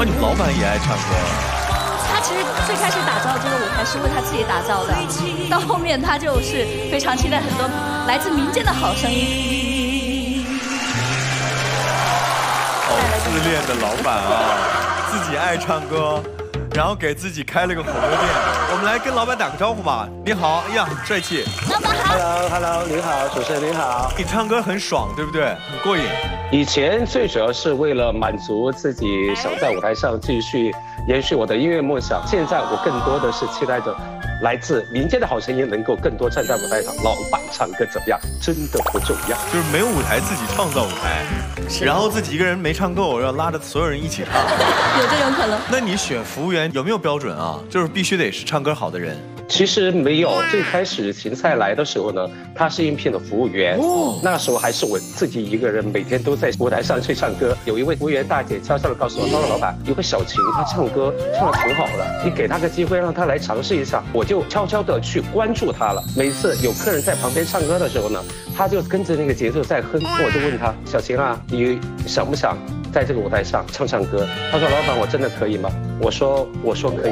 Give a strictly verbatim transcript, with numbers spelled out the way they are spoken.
哦，你们老板也爱唱歌。 他其实最开始打造这个舞台是为他自己打造的，到后面他就是非常期待很多来自民间的好声音。 好自恋的老板啊，自己爱唱歌，然后给自己开了个火锅店。我们来跟老板打个招呼吧。你好，哎呀，很帅气。 老板好。 Hello，Hello， 您好，主持人您好。 你唱歌很爽，对不对？很过瘾。 以前最主要是为了满足自己想在舞台上继续延续我的音乐梦想，现在我更多的是期待着来自民间的好声音能够更多站在舞台上。老板唱歌怎么样，真的不重要， 就是没有舞台自己创造舞台，然后自己一个人没唱够，要拉着所有人一起唱， 有这种可能。 那你选服务员有没有标准啊？就是必须得是唱歌好的人。 其实没有，最开始芹菜来的时候呢，他是应聘的服务员，哦，那时候还是我自己一个人，每天都在舞台上去唱歌。有一位服务员大姐悄悄地告诉我，她说：“老板，有个小琴，她唱歌唱得挺好的，你给她个机会，让她来尝试一下。”我就悄悄地去关注她了。每次有客人在旁边唱歌的时候呢，她就跟着那个节奏在哼，我就问她：“小琴啊，你想不想在这个舞台上唱唱歌？”她说：“老板，我真的可以吗？”我说：“我说可以。”